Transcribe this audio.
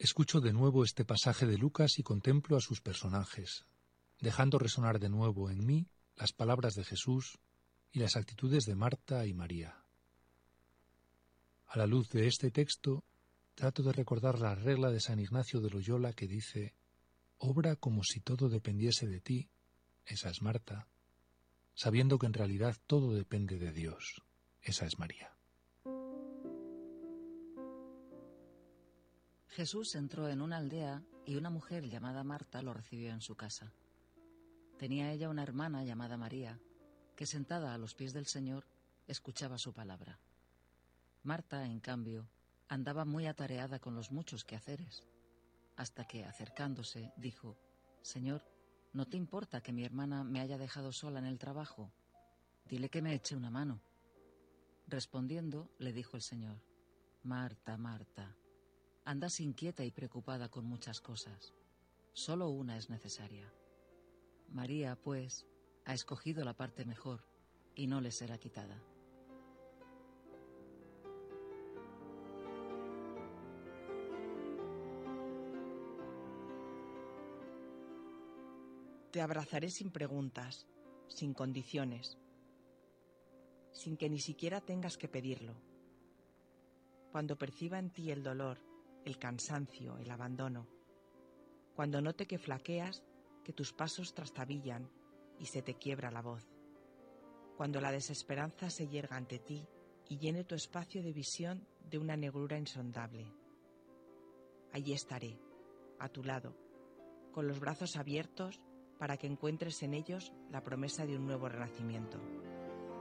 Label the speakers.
Speaker 1: Escucho de nuevo este pasaje de Lucas y contemplo a sus personajes, dejando resonar de nuevo en mí las palabras de Jesús y las actitudes de Marta y María. A la luz de este texto, trato de recordar la regla de San Ignacio de Loyola que dice: obra como si todo dependiese de ti, esa es Marta, sabiendo que en realidad todo depende de Dios, esa es María.
Speaker 2: Jesús entró en una aldea y una mujer llamada Marta lo recibió en su casa. Tenía ella una hermana llamada María, que sentada a los pies del Señor escuchaba su palabra. Marta, en cambio, andaba muy atareada con los muchos quehaceres, hasta que, acercándose, dijo: Señor, ¿no te importa que mi hermana me haya dejado sola en el trabajo? Dile que me eche una mano. Respondiendo, le dijo el Señor: Marta, Marta, andas inquieta y preocupada con muchas cosas. Solo una es necesaria. María, pues, ha escogido la parte mejor, y no le será quitada.
Speaker 3: Te abrazaré sin preguntas, sin condiciones, sin que ni siquiera tengas que pedirlo. Cuando perciba en ti el dolor, el cansancio, el abandono, cuando note que flaqueas, que tus pasos trastabillan y se te quiebra la voz, cuando la desesperanza se yerga ante ti y llene tu espacio de visión de una negrura insondable. Allí estaré, a tu lado, con los brazos abiertos para que encuentres en ellos la promesa de un nuevo renacimiento.